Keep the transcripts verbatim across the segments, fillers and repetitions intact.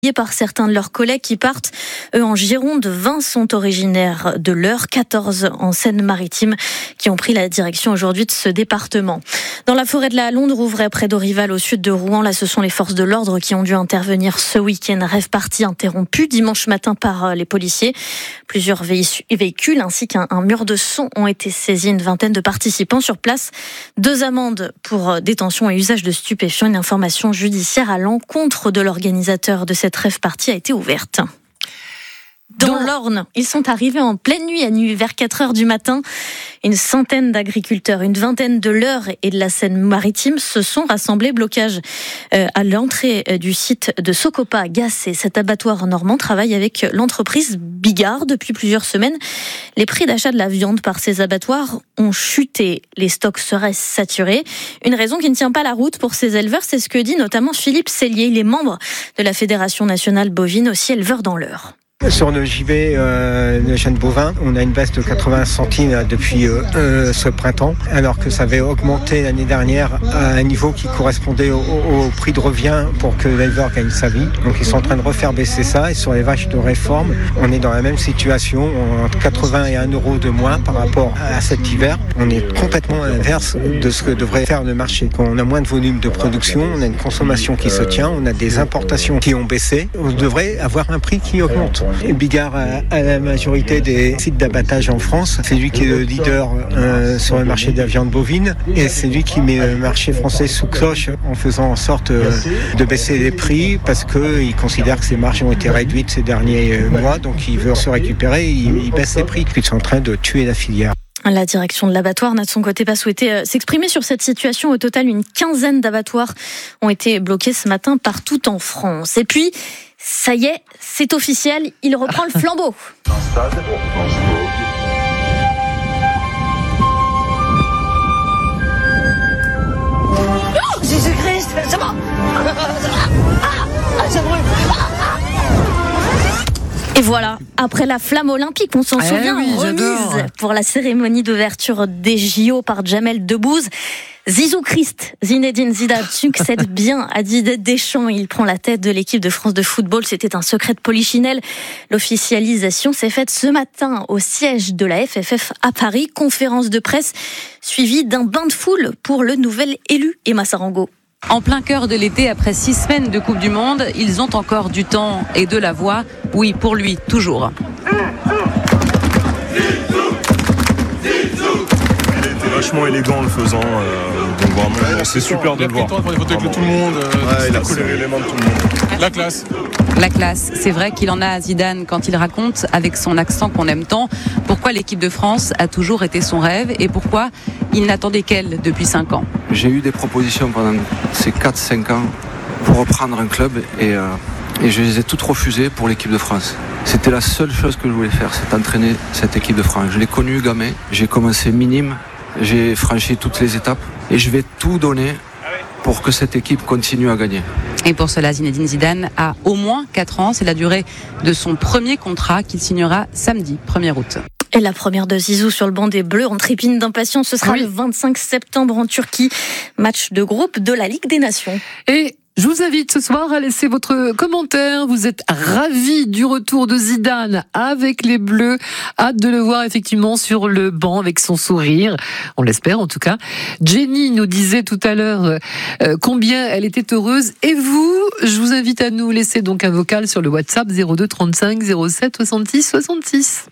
par certains de leurs collègues qui partent, eux, en Gironde. vingt sont originaires de l'Eure, quatorze en Seine-Maritime, qui ont pris la direction aujourd'hui de ce département. Dans la forêt de la Londe-Rouvray, près d'Orival, au sud de Rouen, là, ce sont les forces de l'ordre qui ont dû intervenir ce week-end. Rêve party interrompu dimanche matin par les policiers. Plusieurs véhicules ainsi qu'un un mur de son ont été saisis. Une vingtaine de participants sur place. Deux amendes pour détention et usage de stupéfiants. Une information judiciaire à l'encontre de l'organisateur de cette rêve party a été ouverte. Dans, Dans l'Orne, ils sont arrivés en pleine nuit, à nuit vers quatre heures du matin. Une centaine d'agriculteurs, une vingtaine de l'Eure et de la Seine-Maritime se sont rassemblés. Blocage euh, à l'entrée du site de Socopa, Gassé. Cet abattoir normand travaille avec l'entreprise Bigard depuis plusieurs semaines. Les prix d'achat de la viande par ces abattoirs ont chuté. Les stocks seraient saturés. Une raison qui ne tient pas la route pour ces éleveurs, c'est ce que dit notamment Philippe Sellier. Il est membre de la Fédération nationale bovine, aussi éleveur dans l'Eure. Sur le givet euh, de chêne bovin, on a une baisse de quatre-vingts centimes depuis euh, euh, ce printemps, alors que ça avait augmenté l'année dernière à un niveau qui correspondait au, au, au prix de revient pour que l'éleveur gagne sa vie. Donc ils sont en train de refaire baisser ça. Et sur les vaches de réforme, on est dans la même situation, entre quatre-vingts et un euro de moins par rapport à cet hiver. On est complètement à l'inverse de ce que devrait faire le marché. Quand on a moins de volume de production, on a une consommation qui se tient, on a des importations qui ont baissé, on devrait avoir un prix qui augmente. Et Bigard a, a la majorité des sites d'abattage en France. C'est lui qui est le leader euh, sur le marché de la viande bovine et c'est lui qui met le marché français sous cloche en faisant en sorte euh, de baisser les prix parce qu'il considère que ses marges ont été réduites ces derniers mois, donc il veut se récupérer, il, il baisse les prix. Ils sont en train de tuer la filière. La direction de l'abattoir n'a de son côté pas souhaité s'exprimer sur cette situation. Au total, une quinzaine d'abattoirs ont été bloqués ce matin partout en France. Et puis, ça y est, c'est officiel, il reprend le flambeau. Oh, Jésus-Christ, c'est bon. Ah, ça brûle. Et voilà, après la flamme olympique, on s'en eh souvient, oui, remise j'adore. pour la cérémonie d'ouverture des J O par Jamel Debbouze. Zizou Christ, Zinedine Zidane succède bien à Didier Deschamps. Il prend la tête de l'équipe de France de football. C'était un secret de polichinelle. L'officialisation s'est faite ce matin au siège de la F F F à Paris. Conférence de presse suivie d'un bain de foule pour le nouvel élu Emma Sarango. En plein cœur de l'été, après six semaines de Coupe du Monde, ils ont encore du temps et de la voix. Oui, pour lui, toujours. Vachement élégant en le faisant, euh, donc vraiment ouais, c'est super de le voir. Il a pris le temps pour les photos avec tout le monde. Euh, ouais, il a collé l'élément de tout le monde. La classe. La classe, c'est vrai qu'il en a à Zidane quand il raconte avec son accent qu'on aime tant pourquoi l'équipe de France a toujours été son rêve et pourquoi il n'attendait qu'elle depuis cinq ans. J'ai eu des propositions pendant ces quatre cinq ans pour reprendre un club et, euh, et je les ai toutes refusées pour l'équipe de France. C'était la seule chose que je voulais faire, c'est entraîner cette équipe de France. Je l'ai connue gamin, j'ai commencé minime, j'ai franchi toutes les étapes et je vais tout donner pour que cette équipe continue à gagner. Et pour cela, Zinedine Zidane a au moins quatre ans. C'est la durée de son premier contrat qu'il signera samedi, premier août. Et la première de Zizou sur le banc des Bleus en trépine d'impatience, ce sera oui. le vingt-cinq septembre en Turquie. Match de groupe de la Ligue des Nations. Et je vous invite ce soir à laisser votre commentaire. Vous êtes ravis du retour de Zidane avec les Bleus. Hâte de le voir effectivement sur le banc avec son sourire. On l'espère en tout cas. Jenny nous disait tout à l'heure euh, combien elle était heureuse. Et vous, je vous invite à nous laisser donc un vocal sur le WhatsApp zéro deux trente-cinq zéro sept soixante-six soixante-six.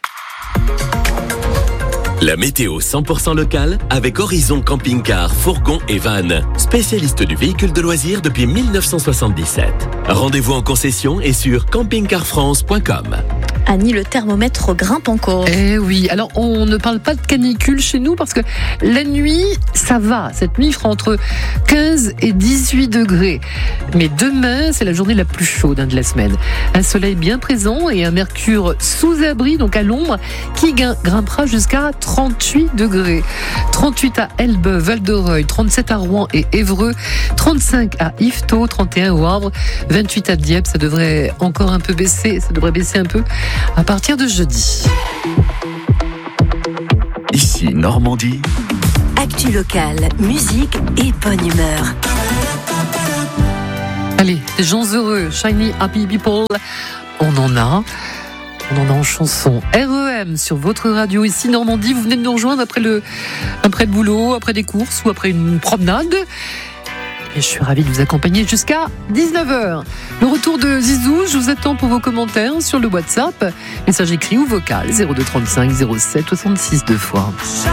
La météo cent pour cent locale avec Horizon Camping-Car, Fourgon et Van, spécialiste du véhicule de loisirs depuis dix-neuf cent soixante-dix-sept. Rendez-vous en concession et sur camping car france point com. Annie, le thermomètre grimpe encore. Eh oui, alors on ne parle pas de canicule chez nous parce que la nuit, ça va. Cette nuit, il fera entre quinze et dix-huit degrés. Mais demain, c'est la journée la plus chaude hein, de la semaine. Un soleil bien présent et un mercure sous abri, donc à l'ombre, qui grimpera jusqu'à trente-huit degrés. trente-huit à Elbeuf, Val-de-Reuil, trente-sept à Rouen et Évreux, trente-cinq à Yvetot, trente et un au Havre, vingt-huit à Dieppe. Ça devrait encore un peu baisser, ça devrait baisser un peu à partir de jeudi. Ici Normandie. Actu locale, musique et bonne humeur. Allez, des gens heureux, shiny happy people, on en a. On en a en chanson. R E M sur votre radio ici Normandie. Vous venez de nous rejoindre après le, après le boulot, après des courses ou après une promenade. Et je suis ravie de vous accompagner jusqu'à dix-neuf heures. Le retour de Zizou, je vous attends pour vos commentaires sur le WhatsApp. Message écrit ou vocal zéro deux trente-cinq zéro sept soixante-six deux fois.